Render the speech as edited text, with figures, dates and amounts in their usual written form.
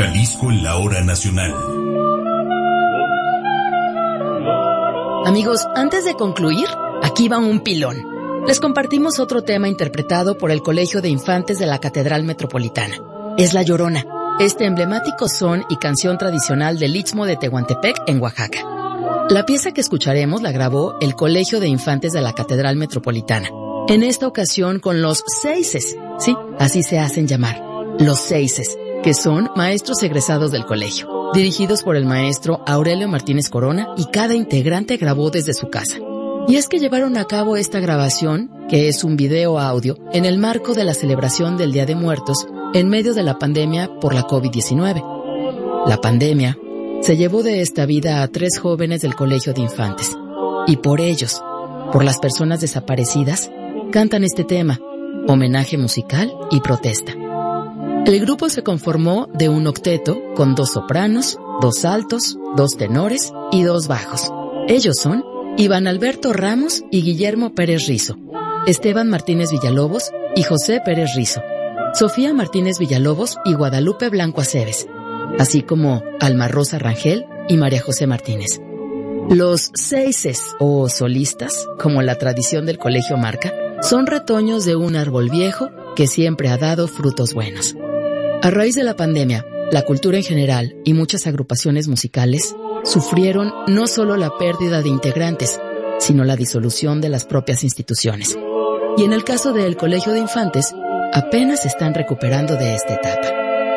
Jalisco en la hora nacional. Amigos, antes de concluir, aquí va un pilón. Les compartimos otro tema interpretado por el Colegio de Infantes de la Catedral Metropolitana. Es La Llorona, este emblemático son y canción tradicional del Istmo de Tehuantepec en Oaxaca. La pieza que escucharemos la grabó el Colegio de Infantes de la Catedral Metropolitana. En esta ocasión con los seises, sí, así se hacen llamar, los seises, que son maestros egresados del colegio, dirigidos por el maestro Aurelio Martínez Corona, y cada integrante grabó desde su casa. Y es que llevaron a cabo esta grabación, que es un video audio, en el marco de la celebración del Día de Muertos en medio de la pandemia por la COVID-19. La pandemia se llevó de esta vida a 3 jóvenes del Colegio de Infantes. Y por ellos, por las personas desaparecidas, cantan este tema, homenaje musical y protesta. El grupo se conformó de un octeto con 2 sopranos, 2 altos, 2 tenores y 2 bajos. Ellos son Iván Alberto Ramos y Guillermo Pérez Rizo, Esteban Martínez Villalobos y José Pérez Rizo, Sofía Martínez Villalobos y Guadalupe Blanco Aceves, así como Alma Rosa Rangel y María José Martínez. Los seises o solistas, como la tradición del colegio marca, son retoños de un árbol viejo que siempre ha dado frutos buenos. A raíz de la pandemia, la cultura en general y muchas agrupaciones musicales sufrieron no solo la pérdida de integrantes, sino la disolución de las propias instituciones. Y en el caso del Colegio de Infantes, apenas se están recuperando de esta etapa.